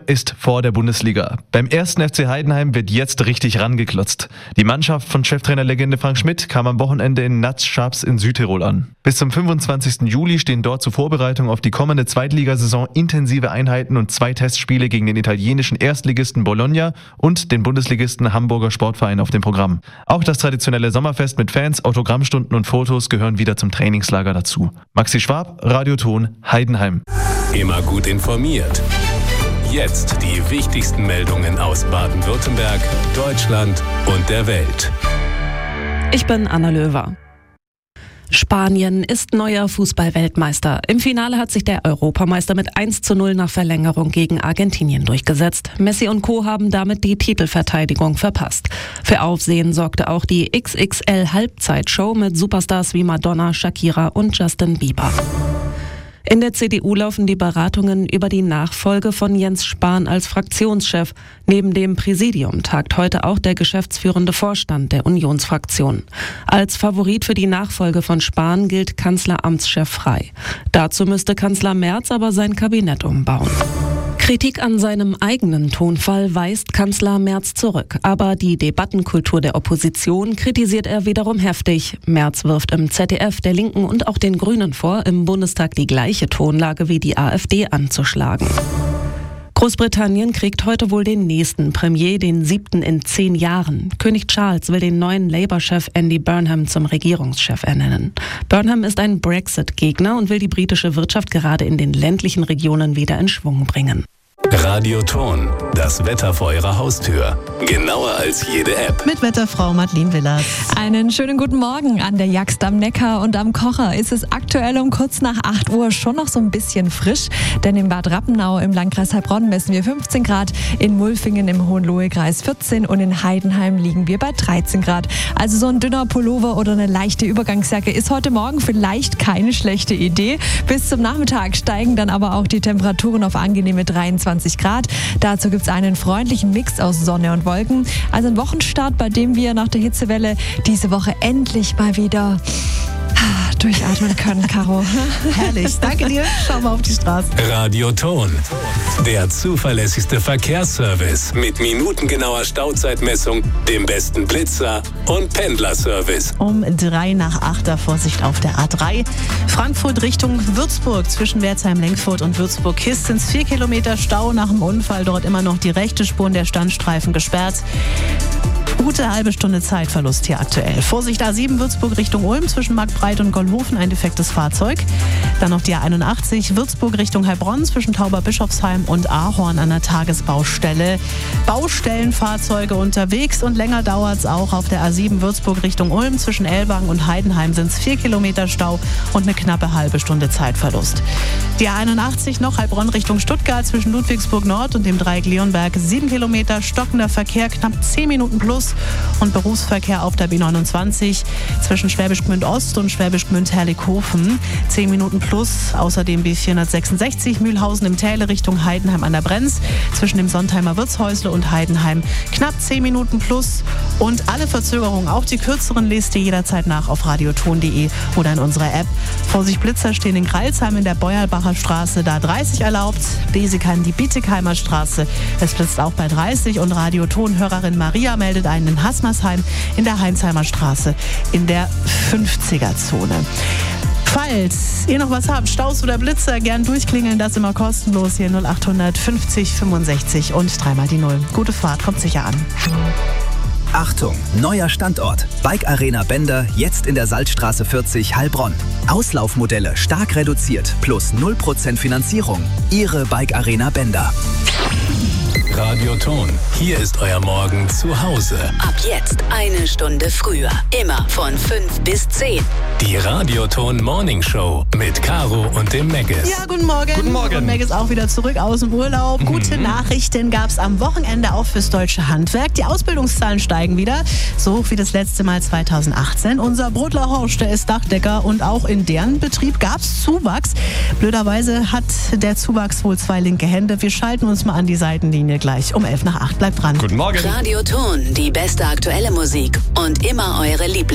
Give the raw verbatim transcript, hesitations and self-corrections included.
ist vor der Bundesliga. Beim ersten F C Heidenheim wird jetzt richtig rangeklotzt. Die Mannschaft von Cheftrainerlegende Frank Schmidt kam am Wochenende in Natschabs in Südtirol an. Bis zum fünfundzwanzigsten Juli stehen dort zur Vorbereitung auf die kommende Zweitligasaison intensive Einheiten und zwei Testspiele gegen den italienischen Erstligisten Bologna und den Bundesligisten Hamburger Sportverein auf dem Programm. Auch das traditionelle Sommerfest mit Fans, Autogrammstunden und Fotos gehören wieder zum Trainingslager dazu. Maxi Schwab, Radioton, Heidenheim. Immer gut informiert. Jetzt die wichtigsten Meldungen aus Baden-Württemberg, Deutschland und der Welt. Ich bin Anna Löwer. Spanien ist neuer Fußball-Weltmeister. Im Finale hat sich der Europameister mit eins zu null nach Verlängerung gegen Argentinien durchgesetzt. Messi und Co. haben damit die Titelverteidigung verpasst. Für Aufsehen sorgte auch die X X L-Halbzeitshow mit Superstars wie Madonna, Shakira und Justin Bieber. In der C D U laufen die Beratungen über die Nachfolge von Jens Spahn als Fraktionschef. Neben dem Präsidium tagt heute auch der geschäftsführende Vorstand der Unionsfraktion. Als Favorit für die Nachfolge von Spahn gilt Kanzleramtschef Frey. Dazu müsste Kanzler Merz aber sein Kabinett umbauen. Kritik an seinem eigenen Tonfall weist Kanzler Merz zurück. Aber die Debattenkultur der Opposition kritisiert er wiederum heftig. Merz wirft im Z D F der Linken und auch den Grünen vor, im Bundestag die gleiche Tonlage wie die AfD anzuschlagen. Großbritannien kriegt heute wohl den nächsten Premier, den siebten in zehn Jahren. König Charles will den neuen Labour-Chef Andy Burnham zum Regierungschef ernennen. Burnham ist ein Brexit-Gegner und will die britische Wirtschaft gerade in den ländlichen Regionen wieder in Schwung bringen. Radioton, das Wetter vor Ihrer Haustür. Genauer als jede App. Mit Wetterfrau Madeleine Willers. Einen schönen guten Morgen. An der Jagst am Neckar und am Kocher ist es aktuell um kurz nach acht Uhr schon noch so ein bisschen frisch. Denn in Bad Rappenau im Landkreis Heilbronn messen wir fünfzehn Grad, in Mulfingen im Hohenlohe-Kreis vierzehn und in Heidenheim liegen wir bei dreizehn Grad. Also so ein dünner Pullover oder eine leichte Übergangsjacke ist heute Morgen vielleicht keine schlechte Idee. Bis zum Nachmittag steigen dann aber auch die Temperaturen auf angenehme dreiundzwanzig Grad. Dazu gibt es einen freundlichen Mix aus Sonne und Wolken. Also ein Wochenstart, bei dem wir nach der Hitzewelle diese Woche endlich mal wieder durchatmen können, Caro. Herrlich, danke dir. Schau mal auf die Straße. Radioton, der zuverlässigste Verkehrsservice mit minutengenauer Stauzeitmessung, dem besten Blitzer und Pendlerservice. Um drei nach acht, Vorsicht auf der A drei. Frankfurt Richtung Würzburg. Zwischen Wertheim-Lenkfurt und Würzburg-Kist sind es vier Kilometer Stau nach dem Unfall. Dort immer noch die rechte Spur der Standstreifen gesperrt. Gute halbe Stunde Zeitverlust hier aktuell. Vorsicht A sieben Würzburg Richtung Ulm, zwischen Marktbreit und Gollhofen ein defektes Fahrzeug. Dann noch die A einundachtzig Würzburg Richtung Heilbronn, zwischen Tauberbischofsheim und Ahorn an der Tagesbaustelle. Baustellenfahrzeuge unterwegs und länger dauert es auch auf der A sieben Würzburg Richtung Ulm, zwischen Elbang und Heidenheim sind es vier Kilometer Stau und eine knappe halbe Stunde Zeitverlust. Die A einundachtzig noch Heilbronn Richtung Stuttgart, zwischen Ludwigsburg Nord und dem Dreieck Leonberg sieben Kilometer, stockender Verkehr, knapp zehn Minuten plus. Und Berufsverkehr auf der B neunundzwanzig zwischen Schwäbisch Gmünd Ost und Schwäbisch Gmünd Herrlichhofen. zehn Minuten plus. Außerdem B vierhundertsechsundsechzig Mühlhausen im Täle Richtung Heidenheim an der Brenz. Zwischen dem Sontheimer Wirtshäusle und Heidenheim knapp zehn Minuten plus. Und alle Verzögerungen, auch die kürzeren, lest ihr jederzeit nach auf radioton punkt de oder in unserer App. Vorsicht Blitzer stehen in Greilsheim in der Beuerbacher Straße, da dreißig erlaubt. Besigheim die Bietigheimer Straße. Es blitzt auch bei dreißig und Radioton-Hörerin Maria meldet einen in Hasmersheim in der Heinzheimer Straße in der fünfziger-Zone. Falls ihr noch was habt, Staus oder Blitzer, gern durchklingeln, das immer kostenlos hier null achthundert fünfzig fünfundsechzig und dreimal die Null. Gute Fahrt, kommt sicher an. Achtung, neuer Standort. Bike Arena Bender, jetzt in der Salzstraße vierzig, Heilbronn. Auslaufmodelle stark reduziert, plus null Prozent Finanzierung. Ihre Bike Arena Bender. Radioton, hier ist euer Morgen zu Hause. Ab jetzt eine Stunde früher. Immer von fünf bis zehn. Die Radioton Morning Show mit Caro und dem Meggis. Ja, guten Morgen. Guten Morgen. Und Meggis auch wieder zurück aus dem Urlaub. Mhm. Gute Nachrichten gab es am Wochenende auch fürs deutsche Handwerk. Die Ausbildungszahlen steigen wieder, so hoch wie das letzte Mal zweitausendachtzehn. Unser Brotler Horsch, der ist Dachdecker und auch in deren Betrieb gab es Zuwachs. Blöderweise hat der Zuwachs wohl zwei linke Hände. Wir schalten uns mal an die Seitenlinie gleich um elf nach acht. Bleibt dran. Guten Morgen. Radioton, die beste aktuelle Musik und immer eure Lieblings